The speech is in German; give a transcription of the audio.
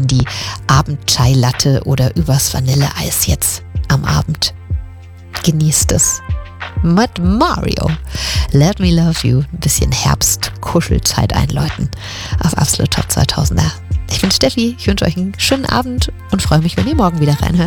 in die Abend-Chai-Latte oder übers Vanilleeis jetzt am Abend. Genießt es. Mit Mario. Let Me Love You. Ein bisschen Herbst-Kuschelzeit einläuten auf Absolut Top 2000er. Ich bin Steffi, ich wünsche euch einen schönen Abend und freue mich, wenn ihr morgen wieder reinhört.